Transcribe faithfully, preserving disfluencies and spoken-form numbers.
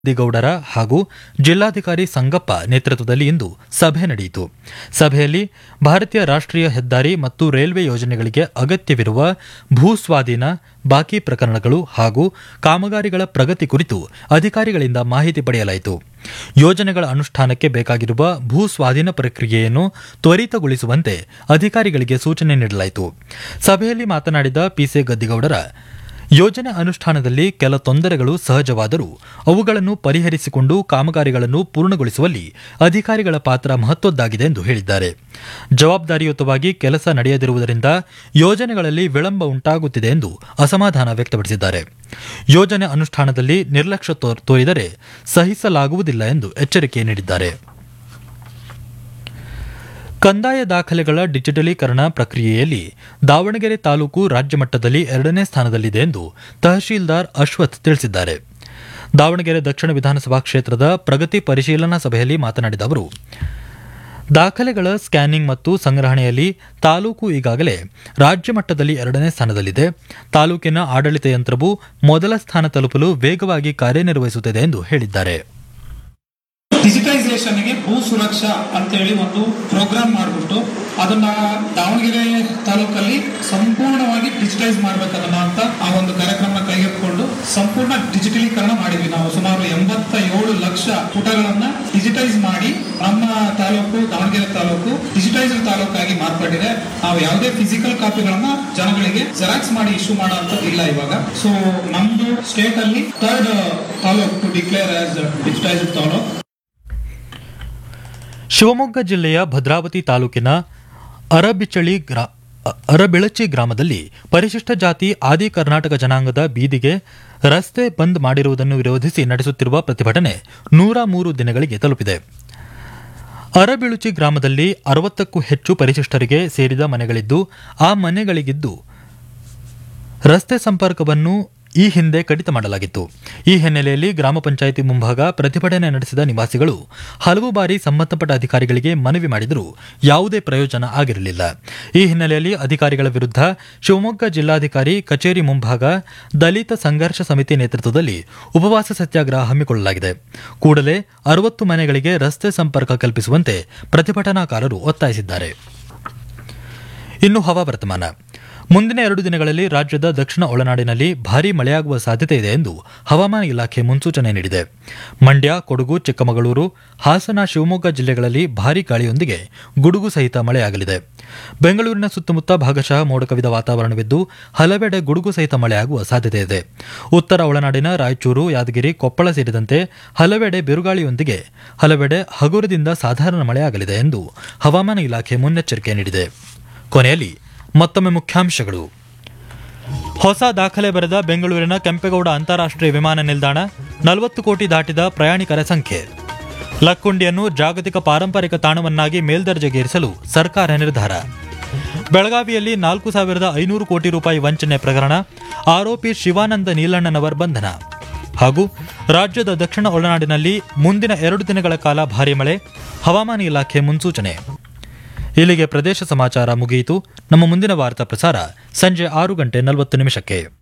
ದಿಗೌಡರ ಹಾಗೂ ಜಿಲ್ಲಾಧಿಕಾರಿ ಸಂಗಪ್ಪ ನೇತೃತ್ವದಲ್ಲಿ ಇಂದು ಸಭೆ ನಡೆಯಿತು. ಸಭೆಯಲ್ಲಿ ಭಾರತೀಯ ರಾಷ್ಟ್ರೀಯ ಹೆದ್ದಾರಿ ಮತ್ತು ರೈಲ್ವೆ ಯೋಜನೆಗಳಿಗೆ ಅಗತ್ಯವಿರುವ ಭೂಸ್ವಾಧೀನ, ಬಾಕಿ ಪ್ರಕರಣಗಳು ಹಾಗೂ ಕಾಮಗಾರಿಗಳ ಪ್ರಗತಿ ಕುರಿತು ಅಧಿಕಾರಿಗಳಿಂದ ಮಾಹಿತಿ ಪಡೆಯಲಾಯಿತು. ಯೋಜನೆಗಳ ಅನುಷ್ಠಾನಕ್ಕೆ ಬೇಕಾಗಿರುವ ಭೂ ಸ್ವಾಧೀನ ಪ್ರಕ್ರಿಯೆಯನ್ನು ತ್ವರಿತಗೊಳಿಸುವಂತೆ ಅಧಿಕಾರಿಗಳಿಗೆ ಸೂಚನೆ ನೀಡಲಾಯಿತು. ಸಭೆಯಲ್ಲಿ ಮಾತನಾಡಿದ ಪಿಸಿ ಗದ್ದಿಗೌಡರ, ಯೋಜನೆ ಅನುಷ್ಠಾನದಲ್ಲಿ ಕೆಲ ತೊಂದರೆಗಳು ಸಹಜವಾದರೂ ಅವುಗಳನ್ನು ಪರಿಹರಿಸಿಕೊಂಡು ಕಾಮಗಾರಿಗಳನ್ನು ಪೂರ್ಣಗೊಳಿಸುವಲ್ಲಿ ಅಧಿಕಾರಿಗಳ ಪಾತ್ರ ಮಹತ್ವದ್ದಾಗಿದೆ ಎಂದು ಹೇಳಿದ್ದಾರೆ. ಜವಾಬ್ದಾರಿಯುತವಾಗಿ ಕೆಲಸ ನಡೆಯದಿರುವುದರಿಂದ ಯೋಜನೆಗಳಲ್ಲಿ ವಿಳಂಬ ಉಂಟಾಗುತ್ತಿದೆ ಎಂದು ಅಸಮಾಧಾನ ವ್ಯಕ್ತಪಡಿಸಿದ್ದಾರೆ. ಯೋಜನೆ ಅನುಷ್ಠಾನದಲ್ಲಿ ನಿರ್ಲಕ್ಷ್ಯ ತೋರಿದರೆ ಸಹಿಸಲಾಗುವುದಿಲ್ಲ ಎಂದು ಎಚ್ಚರಿಕೆ ನೀಡಿದ್ದಾರೆ. ಕಂದಾಯ ದಾಖಲೆಗಳ ಡಿಜಿಟಲೀಕರಣ ಪ್ರಕ್ರಿಯೆಯಲ್ಲಿ ದಾವಣಗೆರೆ ತಾಲೂಕು ರಾಜ್ಯ ಮಟ್ಟದಲ್ಲಿ ಎರಡನೇ ಸ್ಥಾನದಲ್ಲಿದೆ ಎಂದು ತಹಶೀಲ್ದಾರ್ ಅಶ್ವಥ್ ತಿಳಿಸಿದ್ದಾರೆ. ದಾವಣಗೆರೆ ದಕ್ಷಿಣ ವಿಧಾನಸಭಾ ಕ್ಷೇತ್ರದ ಪ್ರಗತಿ ಪರಿಶೀಲನಾ ಸಭೆಯಲ್ಲಿ ಮಾತನಾಡಿದ ಅವರು, ದಾಖಲೆಗಳ ಸ್ಕ್ಯಾನಿಂಗ್ ಮತ್ತು ಸಂಗ್ರಹಣೆಯಲ್ಲಿ ತಾಲೂಕು ಈಗಾಗಲೇ ರಾಜ್ಯ ಮಟ್ಟದಲ್ಲಿ ಎರಡನೇ ಸ್ಥಾನದಲ್ಲಿದೆ. ತಾಲೂಕಿನ ಆಡಳಿತ ಯಂತ್ರವು ಮೊದಲ ಸ್ಥಾನ ತಲುಪಲು ವೇಗವಾಗಿ ಕಾರ್ಯನಿರ್ವಹಿಸುತ್ತಿದೆ ಎಂದು ಹೇಳಿದ್ದಾರೆ. ಡಿಜಿಟೈಸೇಷನ್ಗೆ ಭೂ ಸುರಕ್ಷಾ ಅಂತೇಳಿ ಒಂದು ಪ್ರೋಗ್ರಾಮ್ ಮಾಡಿಬಿಟ್ಟು ಅದನ್ನ ದಾವಣಗೆರೆ ತಾಲೂಕಲ್ಲಿ ಸಂಪೂರ್ಣವಾಗಿ ಡಿಜಿಟೈಸ್ ಮಾಡ್ಬೇಕದನ್ನ ಅಂತ ಆ ಒಂದು ಕಾರ್ಯಕ್ರಮ ಕೈಗೆತ್ತಿಕೊಂಡು ಸಂಪೂರ್ಣ ಡಿಜಿಟಲೀಕರಣ ಮಾಡಿದ್ವಿ. ನಾವು ಸುಮಾರು ಎಂಬತ್ತ ಏಳು ಲಕ್ಷ ಪುಟಗಳನ್ನ ಡಿಜಿಟೈಸ್ ಮಾಡಿ ನಮ್ಮ ತಾಲೂಕು ದಾವಣಗೆರೆ ತಾಲೂಕು ಡಿಜಿಟೈಸ್ಡ್ ತಾಲೂಕಾಗಿ ಮಾರ್ಪಟ್ಟಿದೆ. ನಾವು ಯಾವುದೇ ಫಿಸಿಕಲ್ ಕಾಪಿಗಳನ್ನ ಜನಗಳಿಗೆ ಜೆರಾಕ್ಸ್ ಮಾಡಿ ಇಶ್ಯೂ ಮಾಡುವಂತದ್ದು ಇಲ್ಲ ಇವಾಗ. ಸೊ ನಮ್ದು ಸ್ಟೇಟ್ ಅಲ್ಲಿ third taluk to declare as digitised taluk. Shivamogga ಜಿಲ್ಲೆಯ ಭದ್ರಾವತಿ ತಾಲೂಕಿನ ಅರಬಿಚಳಿ ಗ್ರಾ ಅರಬಿಳಚಿ ಗ್ರಾಮದಲ್ಲಿ ಪರಿಶಿಷ್ಟ ಜಾತಿ ಆದಿ ಕರ್ನಾಟಕ ಜನಾಂಗದ ಬೀದಿಗೆ ರಸ್ತೆ ಬಂದ್ ಮಾಡಿರುವುದನ್ನು ವಿರೋಧಿಸಿ ನಡೆಸುತ್ತಿರುವ ಪ್ರತಿಭಟನೆ ನೂರ ಮೂರು ದಿನಗಳಿಗೆ ತಲುಪಿದೆ. ಅರಬಿಳುಚಿ ಗ್ರಾಮದಲ್ಲಿ ಅರವತ್ತಕ್ಕೂ ಹೆಚ್ಚು ಪರಿಶಿಷ್ಟರಿಗೆ ಸೇರಿದ ಮನೆಗಳಿದ್ದು, ಆ ಮನೆಗಳಿಗಿದ್ದು ರಸ್ತೆ ಸಂಪರ್ಕವನ್ನು ಈ ಹಿಂದೆ ಕಡಿತ ಮಾಡಲಾಗಿತ್ತು. ಈ ಹಿನ್ನೆಲೆಯಲ್ಲಿ ಗ್ರಾಮ ಪಂಚಾಯಿತಿ ಮುಂಭಾಗ ಪ್ರತಿಭಟನೆ ನಡೆಸಿದ ನಿವಾಸಿಗಳು ಹಲವು ಬಾರಿ ಸಂಬಂಧಪಟ್ಟ ಅಧಿಕಾರಿಗಳಿಗೆ ಮನವಿ ಮಾಡಿದರೂ ಯಾವುದೇ ಪ್ರಯೋಜನ ಆಗಿರಲಿಲ್ಲ. ಈ ಹಿನ್ನೆಲೆಯಲ್ಲಿ ಅಧಿಕಾರಿಗಳ ವಿರುದ್ಧ ಶಿವಮೊಗ್ಗ ಜಿಲ್ಲಾಧಿಕಾರಿ ಕಚೇರಿ ಮುಂಭಾಗ ದಲಿತ ಸಂಘರ್ಷ ಸಮಿತಿ ನೇತೃತ್ವದಲ್ಲಿ ಉಪವಾಸ ಸತ್ಯಾಗ್ರಹ ಹಮ್ಮಿಕೊಳ್ಳಲಾಗಿದೆ. ಕೂಡಲೇ ಅರವತ್ತು ಮನೆಗಳಿಗೆ ರಸ್ತೆ ಸಂಪರ್ಕ ಕಲ್ಪಿಸುವಂತೆ ಪ್ರತಿಭಟನಾಕಾರರು ಒತ್ತಾಯಿಸಿದ್ದಾರೆ. ಇನ್ನು ಹವಾವರ್ತಮಾನ. ಮುಂದಿನ ಎರಡು ದಿನಗಳಲ್ಲಿ ರಾಜ್ಯದ ದಕ್ಷಿಣ ಒಳನಾಡಿನಲ್ಲಿ ಭಾರೀ ಮಳೆಯಾಗುವ ಸಾಧ್ಯತೆ ಇದೆ ಎಂದು ಹವಾಮಾನ ಇಲಾಖೆ ಮುನ್ಸೂಚನೆ ನೀಡಿದೆ. ಮಂಡ್ಯ, ಕೊಡಗು, ಚಿಕ್ಕಮಗಳೂರು, ಹಾಸನ, ಶಿವಮೊಗ್ಗ ಜಿಲ್ಲೆಗಳಲ್ಲಿ ಭಾರೀ ಗಾಳಿಯೊಂದಿಗೆ ಗುಡುಗು ಸಹಿತ ಮಳೆಯಾಗಲಿದೆ. ಬೆಂಗಳೂರಿನ ಸುತ್ತಮುತ್ತ ಭಾಗಶಃ ಮೋಡ ಕವಿದ ವಾತಾವರಣವಿದ್ದು ಹಲವೆಡೆ ಗುಡುಗು ಸಹಿತ ಮಳೆಯಾಗುವ ಸಾಧ್ಯತೆ ಇದೆ. ಉತ್ತರ ಒಳನಾಡಿನ ರಾಯಚೂರು, ಯಾದಗಿರಿ, ಕೊಪ್ಪಳ ಸೇರಿದಂತೆ ಹಲವೆಡೆ ಬಿರುಗಾಳಿಯೊಂದಿಗೆ ಹಲವೆಡೆ ಹಗುರದಿಂದ ಸಾಧಾರಣ ಮಳೆಯಾಗಲಿದೆ ಎಂದು ಹವಾಮಾನ ಇಲಾಖೆ ಮುನ್ನೆಚ್ಚರಿಕೆ ನೀಡಿದೆ. ಕೊನೆಯಲ್ಲಿ ಮತ್ತೊಮ್ಮೆ ಮುಖ್ಯಾಂಶಗಳು. ಹೊಸ ದಾಖಲೆ ಬರೆದ ಬೆಂಗಳೂರಿನ ಕೆಂಪೇಗೌಡ ಅಂತಾರಾಷ್ಟ್ರೀಯ ವಿಮಾನ ನಿಲ್ದಾಣ, ನಲವತ್ತು ಕೋಟಿ ದಾಟಿದ ಪ್ರಯಾಣಿಕರ ಸಂಖ್ಯೆ. ಲಕ್ಕುಂಡಿಯನ್ನು ಜಾಗತಿಕ ಪಾರಂಪರಿಕ ತಾಣವನ್ನಾಗಿ ಮೇಲ್ದರ್ಜೆಗೇರಿಸಲು ಸರ್ಕಾರ ನಿರ್ಧಾರ. ಬೆಳಗಾವಿಯಲ್ಲಿ ನಾಲ್ಕು ಸಾವಿರದ ಐನೂರು ಕೋಟಿ ರೂಪಾಯಿ ವಂಚನೆ ಪ್ರಕರಣ, ಆರೋಪಿ ಶಿವಾನಂದ ನೀಲಣ್ಣನವರ್ ಬಂಧನ. ಹಾಗೂ ರಾಜ್ಯದ ದಕ್ಷಿಣ ಒಳನಾಡಿನಲ್ಲಿ ಮುಂದಿನ ಎರಡು ದಿನಗಳ ಕಾಲ ಭಾರೀ ಮಳೆ, ಹವಾಮಾನ ಇಲಾಖೆ ಮುನ್ಸೂಚನೆ. ಇಲ್ಲಿಗೆ ಪ್ರದೇಶ ಸಮಾಚಾರ ಮುಗಿಯಿತು. ನಮ್ಮ ಮುಂದಿನ ವಾರ್ತಾ ಪ್ರಸಾರ ಸಂಜೆ ಆರು ಗಂಟೆ ನಲವತ್ತು ನಿಮಿಷಕ್ಕೆ.